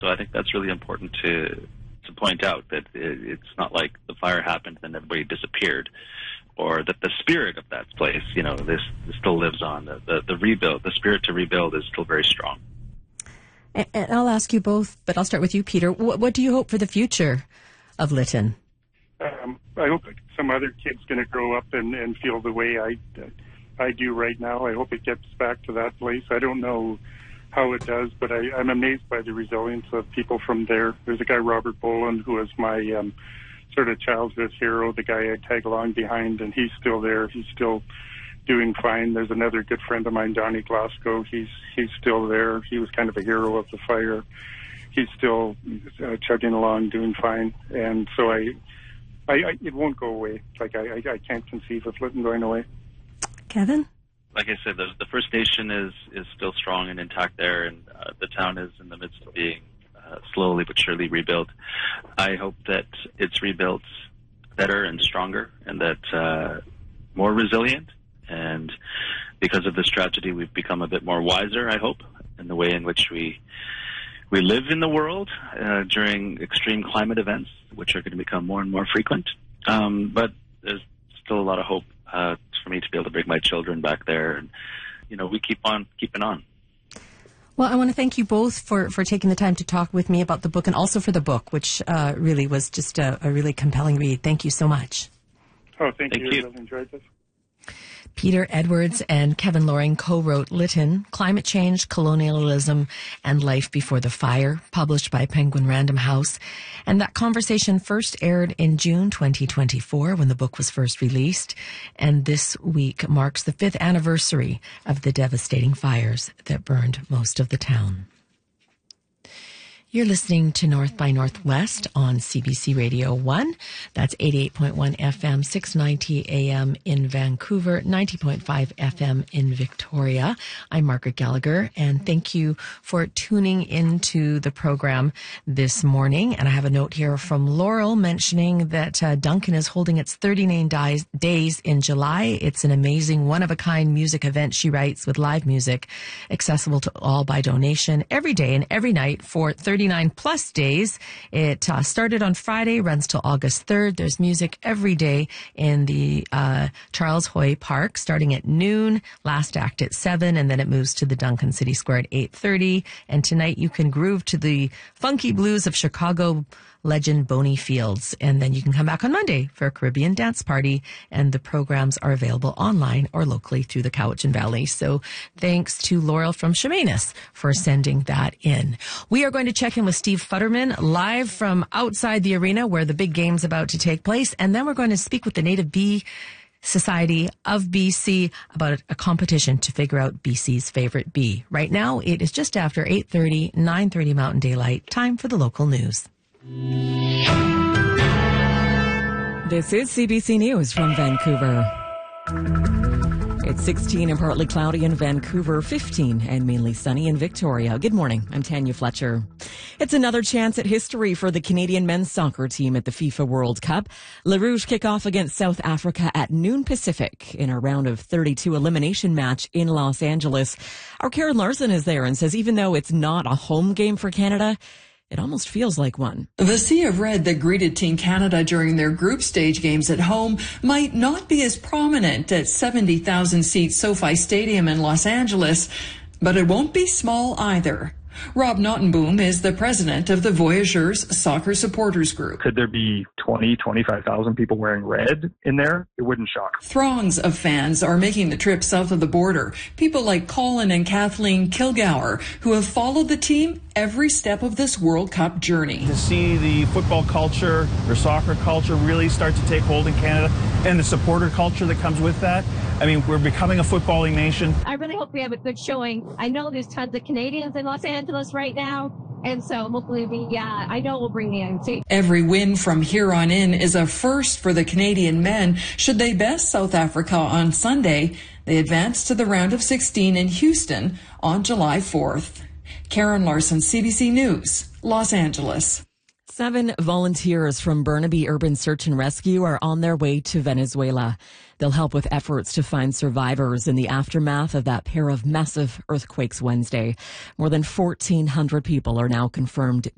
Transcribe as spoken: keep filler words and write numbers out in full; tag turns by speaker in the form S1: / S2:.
S1: So I think that's really important to to point out, that it, it's not like the fire happened and everybody disappeared, or that the spirit of that place, you know, this, this still lives on. The, the, the rebuild, the spirit to rebuild is still very strong.
S2: And, and I'll ask you both, but I'll start with you, Peter. What, what do you hope for the future of Lytton?
S3: Um, I hope some other kid's going to grow up and, and feel the way I, I do right now. I hope it gets back to that place. I don't know how it does, but I, I'm amazed by the resilience of people from there. There's a guy, Robert Boland, who was my um, sort of childhood hero, the guy I tag along behind, and he's still there. He's still doing fine. There's another good friend of mine, Donnie Glasgow. He's he's still there. He was kind of a hero of the fire. He's still uh, chugging along, doing fine. And so I, I, I it won't go away. Like I, I, I can't conceive of Lytton going away.
S2: Kevin?
S1: Like I said, the, the First Nation is, is still strong and intact there, and uh, the town is in the midst of being uh, slowly but surely rebuilt. I hope that it's rebuilt better and stronger, and that uh, more resilient. And because of this tragedy, we've become a bit more wiser, I hope, in the way in which we we live in the world uh, during extreme climate events, which are going to become more and more frequent. Um, but there's still a lot of hope uh, for me to be able to bring my children back there. And, you know, we keep on keeping on.
S2: Well, I want to thank you both for, for taking the time to talk with me about the book, and also for the book, which uh, really was just a, a really compelling read. Thank you so much.
S3: Oh, thank,
S1: thank
S3: you.
S1: you.
S3: I've enjoyed this.
S2: Peter Edwards and Kevin Loring co-wrote Lytton, Climate Change, Colonialism, and Life Before the Fire, published by Penguin Random House. And that conversation first aired in June twenty twenty-four, when the book was first released. And this week marks the fifth anniversary of the devastating fires that burned most of the town. You're listening to North by Northwest on C B C Radio one. That's eighty-eight point one F M, six ninety A M in Vancouver, ninety point five F M in Victoria. I'm Margaret Gallagher, and thank you for tuning into the program this morning. And I have a note here from Laurel mentioning that uh, Duncan is holding its thirty-nine dies, days in July. It's an amazing, one-of-a-kind music event, she writes, with live music accessible to all by donation every day and every night for thirty-nine plus days. It uh, started on Friday, runs till August third. There's music every day in the uh, Charles Hoy Park, starting at noon, last act at seven, and then it moves to the Duncan City Square at eight thirty. And tonight you can groove to the funky blues of Chicago legend Boney Fields. And then you can come back on Monday for a Caribbean dance party, and the programs are available online or locally through the Cowichan Valley. So thanks to Laurel from Chemainus for sending that in. We are going to check in with Steve Futterman live from outside the arena where the big game's about to take place. And then we're going to speak with the Native Bee Society of B C about a competition to figure out B C's favorite bee. Right now, it is just after eight thirty, nine thirty Mountain Daylight. Time for the local news.
S4: This is C B C News from Vancouver. It's sixteen and partly cloudy in Vancouver, fifteen and mainly sunny in Victoria. Good morning. I'm Tanya Fletcher. It's another chance at history for the Canadian men's soccer team at the FIFA World Cup. Le Rouge kick off against South Africa at noon Pacific in a round of thirty-two elimination match in Los Angeles. Our Karen Larson is there and says even though it's not a home game for Canada, it almost feels like one.
S5: The sea of red that greeted Team Canada during their group stage games at home might not be as prominent at seventy thousand seat SoFi Stadium in Los Angeles, but it won't be small either. Rob Nottenboom is the president of the Voyageurs Soccer Supporters Group.
S6: Could there be twenty, twenty-five thousand people wearing red in there? It wouldn't shock.
S5: Throngs of fans are making the trip south of the border. People like Colin and Kathleen Kilgour, who have followed the team every step of this World Cup journey.
S7: To see the football culture or soccer culture really start to take hold in Canada, and the supporter culture that comes with that. I mean, we're becoming a footballing nation.
S8: I really hope we have a good showing. I know there's tons of Canadians in Los Angeles right now, and so hopefully we, yeah, I know we'll bring the M C.
S5: Every win from here on in is a first for the Canadian men. Should they best South Africa on Sunday, they advance to the round of sixteen in Houston on July fourth. Karen Larson, C B C News, Los Angeles.
S4: Seven volunteers from Burnaby Urban Search and Rescue are on their way to Venezuela. They'll help with efforts to find survivors in the aftermath of that pair of massive earthquakes Wednesday. More than fourteen hundred people are now confirmed